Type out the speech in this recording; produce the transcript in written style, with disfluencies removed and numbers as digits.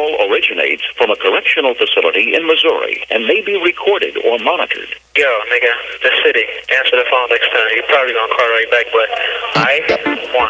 call originates from a correctional facility in Missouri and may be recorded or monitored. Yo, nigga, the city. Answer the phone next time. You're probably gonna call right back, but I want